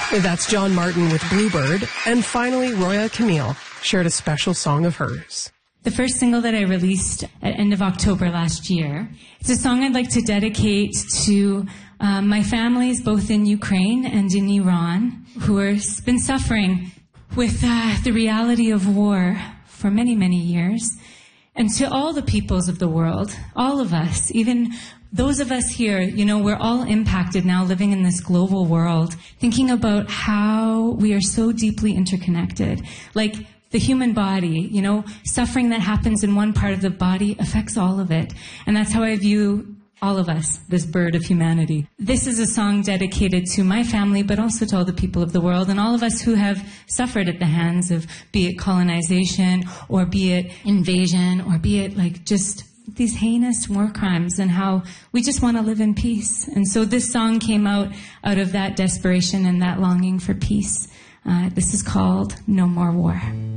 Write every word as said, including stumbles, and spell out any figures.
That's John Martin with Bluebird. And finally, Roya Camille shared a special song of hers. The first single that I released at end of October last year. It's a song I'd like to dedicate to um, my families both in Ukraine and in Iran who have been suffering with uh, the reality of war for many, many years. And to all the peoples of the world, all of us, even those of us here, you know, we're all impacted now living in this global world, thinking about how we are so deeply interconnected. Like, the human body, you know, suffering that happens in one part of the body affects all of it. And that's how I view all of us, this bird of humanity. This is a song dedicated to my family, but also to all the people of the world and all of us who have suffered at the hands of, be it colonization, or be it invasion, or be it like just these heinous war crimes, and how we just want to live in peace. And so this song came out out of that desperation and that longing for peace. Uh, this is called No More War.